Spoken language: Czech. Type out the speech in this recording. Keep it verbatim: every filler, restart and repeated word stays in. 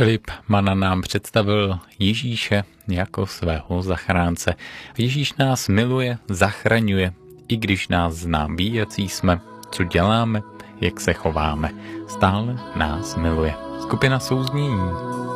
Filip Mana nám představil Ježíše jako svého zachránce. Ježíš nás miluje, zachraňuje, i když nás zná, ví, jací jsme, co děláme, jak se chováme. Stále nás miluje. Skupina Souznění.